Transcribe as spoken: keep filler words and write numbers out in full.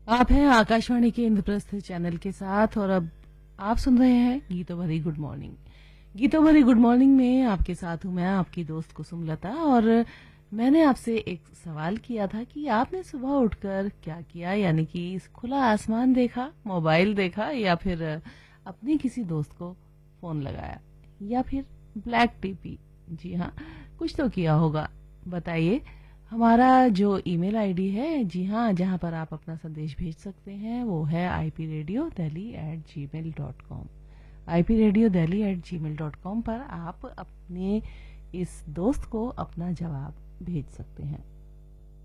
आप हैं आकाशवाणी के इंद्रप्रस्थ चैनल के साथ और अब आप सुन रहे हैं गीतों भरी गुड मॉर्निंग। गीतों भरी गुड मॉर्निंग में आपके साथ हूं मैं, आपकी दोस्त कुसुमलता। और मैंने आपसे एक सवाल किया था कि आपने सुबह उठकर क्या किया, यानी कि खुला आसमान देखा, मोबाइल देखा, या फिर अपने किसी दोस्त को फोन लगाया, या फिर ब्लैक टी पी। जी हाँ, कुछ तो किया होगा। बताइए। हमारा जो ईमेल आईडी है, जी हाँ, जहाँ पर आप अपना संदेश भेज सकते हैं, वो है I P radio Delhi eight ji mail dot com. I P radio Delhi eight ji mail dot com पर आप अपने इस दोस्त को अपना जवाब भेज सकते हैं।